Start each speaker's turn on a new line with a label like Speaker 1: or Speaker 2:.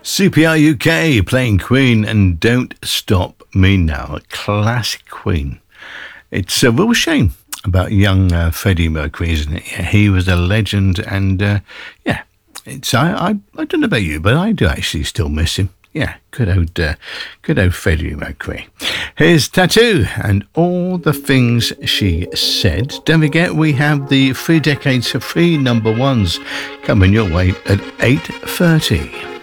Speaker 1: CPR UK playing Queen and Don't Stop Me Now, a classic Queen. It's a real shame about young Freddie Mercury, isn't it? Yeah, he was a legend, and it's I don't know about you, but I do actually still miss him. Yeah, good old Freddie Mercury. Here's Tattoo and All the Things She Said. Don't forget, we have the 3 decades of free number ones coming your way at 8:30.